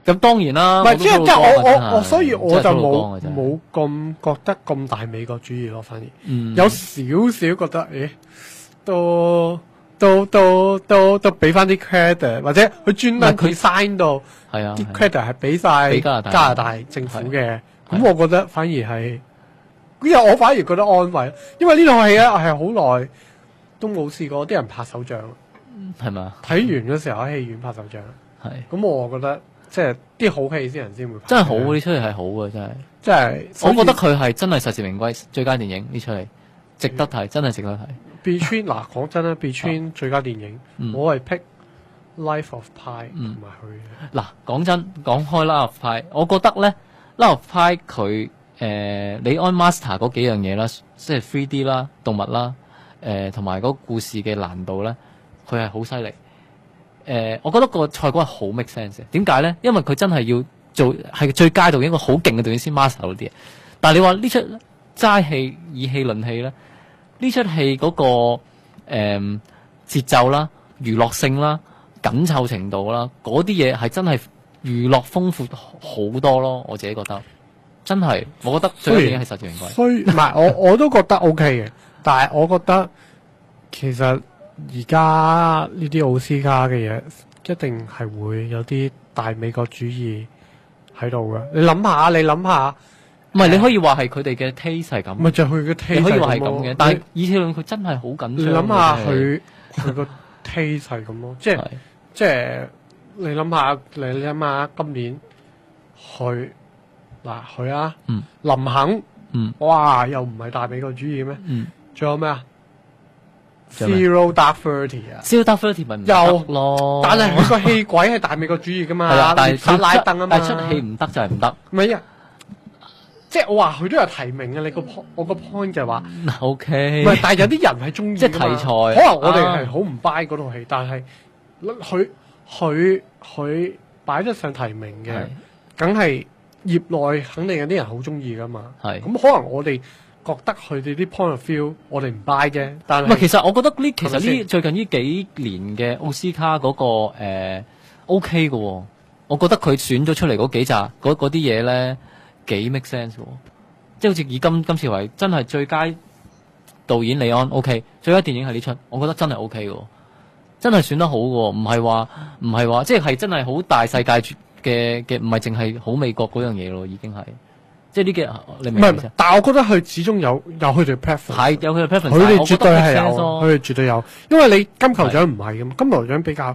咁當然啦， 唔係即係我，所以我就真係冇咁覺得咁大美國主義咯，反而有少少覺得，都俾翻啲 credit， 或者佢專登佢 sign 到啲 credit 係俾晒加拿大政府嘅，咁我覺得反而係，因為我反而覺得安慰，因為呢套戲咧係好耐都冇試過啲人拍手掌， 係嘛？ 睇完嗰時候喺戲院拍手掌， 係咁我覺得即係啲好戲先人先會拍， 真係好，呢出戲係好嘅，真係， 即係我覺得佢係真係實至名歸最佳電影呢出戲，值得睇，真係值得睇。 Between 嗱講真啦，Between 最佳電影，我係 pick Life of Pi 同埋佢。 嗱講真，講開 Life of Pi，我覺得咧 Life of Pi 佢李安 master 嗰幾樣嘢啦，即係 3D 啦、動物啦，同埋嗰個故事嘅難度咧，佢係好犀利。我覺得個賽果係好 make sense 嘅。點解咧？因為佢真係要做係最佳導演，一個好勁嘅導演先 master 到啲嘢。但係你話呢出齋戲以戲論戲咧？呢出戲嗰個節奏啦、娛樂性啦、緊湊程度啦，嗰啲嘢係真係娛樂豐富好多咯。我自己覺得真係，我覺得最緊要係實至名歸。 所以唔係我都覺得 OK 嘅，但係我覺得其實而家呢啲奧斯卡嘅嘢一定係會有啲大美國主義喺度嘅。你諗下。 唔係，你可以話係佢哋嘅 taste 係咁。 咪就係佢嘅 taste 可以話係咁嘅，但係以鐵論佢真係好緊張。 你諗下佢個 taste 係咁咯，即係你諗下今年佢林肯，哇又唔係大美國主義咩？仲有咩啊？Zero Dark Thirty 啊 ，Zero Dark Thirty 咪唔得咯。 但係佢個戲鬼係大美國主義噶嘛？ 係啊，但係拉登啊嘛。 但係出戲唔得就係唔得。 唔係啊。即係我話佢都有提名嘅，我個 point 就係話 ，OK， 唔係，但係有啲人係中意， 即係題材， 可能我哋係好唔 buy 嗰套戲，但係佢擺得上提名嘅，梗係業內肯定有啲人好中意噶嘛。係咁，可能我哋覺得佢哋啲 point of view 我哋唔 buy 啫。但係唔係，其實我覺得最近呢幾年嘅奧斯卡嗰個OK 嘅，我覺得佢選咗出嚟嗰幾集嗰啲嘢咧。幾 make sense 喎，即係好似以今次為真係最佳導演李安 OK， 最佳電影係呢出，我覺得真係 OK 嘅，真係選得好嘅，唔係話即係真係好大世界嘅，唔係淨係好美國嗰樣嘢咯，已經係即係呢幾你明唔明？ 但係我覺得佢始終有佢哋 preference， 係有佢哋 preference， 佢哋絕對係有，佢哋絕對有，因為你金球獎唔係嘅嘛，金球獎比較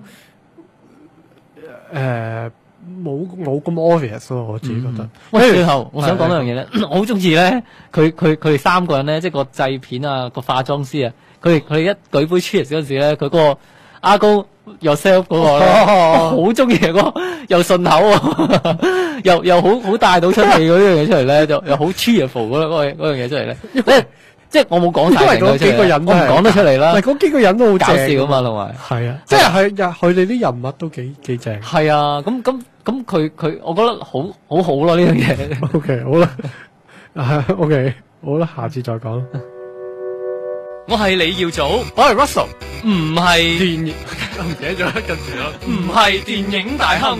冇咁 obvious 咯，我自己覺得。 喂，最後我想講一樣嘢咧，我好中意咧，佢哋三個人咧，即係個製片啊，個化妝師啊，佢哋一舉杯 cheers 嗰陣時咧，佢嗰個阿高 yourself 嗰個咧，好中意嗰個又順口，又好帶到出嚟嗰樣嘢出嚟咧，又好 cheerful 嗰樣嘢出嚟咧。即係我冇講晒，因為嗰幾個人我唔講得出嚟啦。係嗰幾個人都好搞笑啊嘛，同埋係啊，即係佢哋啲人物都幾正。係啊，咁佢，我覺得好咯呢樣嘢。OK， 好啦，OK， 好啦，下次再講。 我係李耀祖， 我係 Russell， 唔係電影，唔記得咗近時啦， 唔係電影大亨。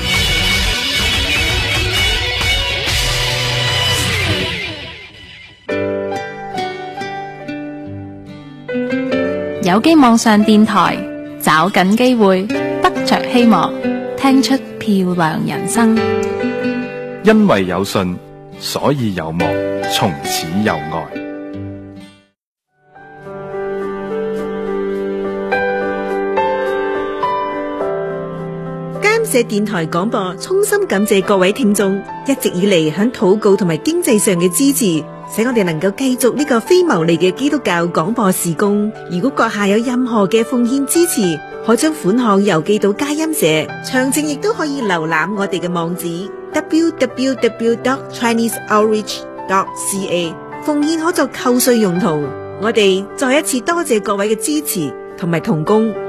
有機網上電台，找緊機會，得着希望，聽出漂亮人生。 因為有信，所以有夢，從此有愛。 監社電台廣播衷心感謝各位聽眾一直以嚟響禱告同埋經濟上嘅支持，使我哋能夠繼續呢個非牟利嘅基督教廣播事工。如果閣下有任何嘅奉獻支持，可將款項郵寄到佳音社，詳情亦都可以瀏覽我哋嘅網址 www.chineseoutreach.ca。 奉獻可作扣稅用途。我哋再一次多謝各位嘅支持同埋同工。